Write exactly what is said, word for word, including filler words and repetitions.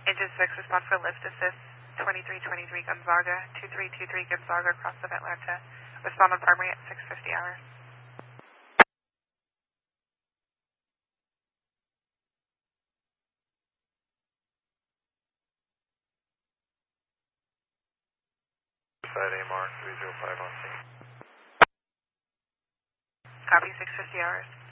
Engine six, respond for lift assist, twenty-three twenty-three Gonzaga, two three two three Gonzaga, cross of Atlanta. Respond on primary at six fifty hours. Side A M R three zero five on scene. Copy, six fifty hours.